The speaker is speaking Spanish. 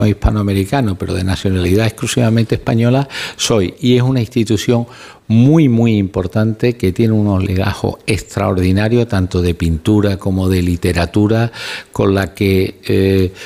hispanoamericano, pero de nacionalidad exclusivamente española, soy. Y es una institución muy, muy importante que tiene unos legajos extraordinarios, tanto de pintura como de literatura, con la que